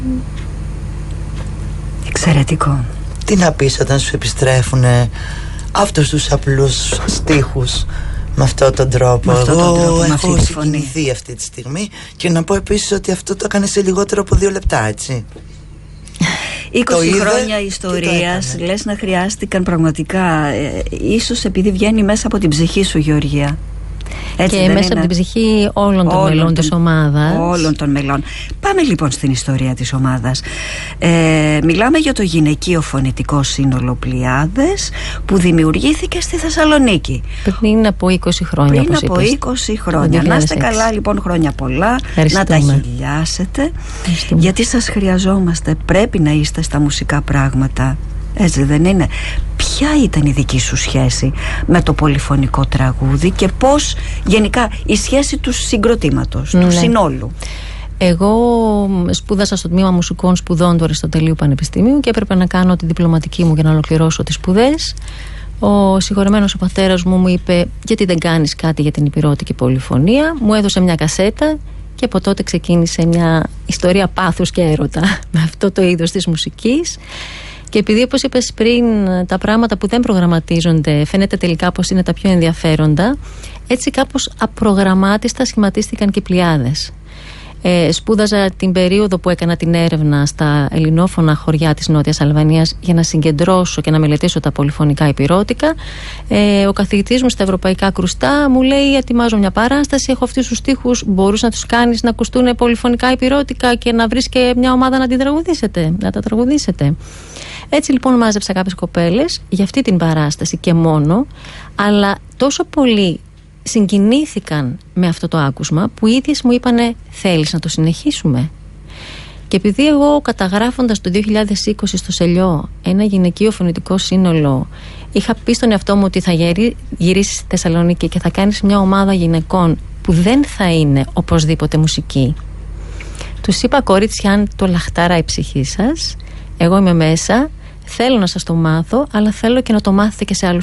Εξαιρετικό. Τι να πεις όταν σου επιστρέφουν αυτούς τους απλούς στίχους με αυτόν τον τρόπο. Εγώ έχω συγκινηθεί αυτή τη στιγμή. Και να πω επίσης ότι αυτό το έκανε σε λιγότερο από 2 λεπτά, έτσι. 20 χρόνια ιστορίας, λες να χρειάστηκαν πραγματικά, ίσως επειδή βγαίνει μέσα από την ψυχή σου, Γεωργία. Έτσι και μέσα από την ψυχή όλων των μελών της ομάδας. Όλων των μελών. Πάμε λοιπόν στην ιστορία της ομάδας. Μιλάμε για το γυναικείο φωνητικό σύνολο Πλειάδες, που δημιουργήθηκε στη Θεσσαλονίκη πριν από 20 χρόνια. Πριν από 20 χρόνια. Να είστε καλά λοιπόν, χρόνια πολλά. Να τα χιλιάσετε. Γιατί σας χρειαζόμαστε. Πρέπει να είστε στα μουσικά πράγματα. Έτσι δεν είναι? Ποια ήταν η δική σου σχέση με το πολυφωνικό τραγούδι και πώς γενικά η σχέση του συγκροτήματος, του συνόλου? Εγώ σπούδασα στο τμήμα μουσικών σπουδών του Αριστοτελείου Πανεπιστημίου και έπρεπε να κάνω τη διπλωματική μου για να ολοκληρώσω τις σπουδές. Ο συγχωρεμένος ο πατέρας μου είπε: γιατί δεν κάνεις κάτι για την υπηρώτικη πολυφωνία? Μου έδωσε μια κασέτα και από τότε ξεκίνησε μια ιστορία πάθους και έρωτα με αυτό το είδος της μουσικής. Και επειδή, όπως είπες πριν, τα πράγματα που δεν προγραμματίζονται φαίνεται τελικά πως είναι τα πιο ενδιαφέροντα, έτσι κάπως απρογραμμάτιστα σχηματίστηκαν και οι Πλειάδες. Σπούδαζα την περίοδο που έκανα την έρευνα στα ελληνόφωνα χωριά της Νότιας Αλβανίας για να συγκεντρώσω και να μελετήσω τα πολυφωνικά υπηρώτικα. Ο καθηγητής μου στα ευρωπαϊκά κρουστά μου λέει: ετοιμάζω μια παράσταση, έχω αυτούς τους στίχους, μπορείς να τους κάνεις να ακουστούν πολυφωνικά υπηρώτικα και να βρεις και μια ομάδα να τα τραγουδήσετε. Έτσι λοιπόν μάζεψα κάποιες κοπέλες για αυτή την παράσταση και μόνο, αλλά τόσο πολύ συγκινήθηκαν με αυτό το άκουσμα που οι ίδιες μου είπανε: θέλεις να το συνεχίσουμε? Και επειδή εγώ, καταγράφοντας το 2020 στο Σελιό ένα γυναικείο φωνητικό σύνολο, είχα πει στον εαυτό μου ότι θα γυρίσεις στη Θεσσαλονίκη και θα κάνεις μια ομάδα γυναικών που δεν θα είναι οπωσδήποτε μουσική, τους είπα: κορίτσια, αν το λαχτάρα η ψυχή σας, εγώ είμαι μέσα, θέλω να σας το μάθω, αλλά θέλω και να το μάθετε και σε άλλους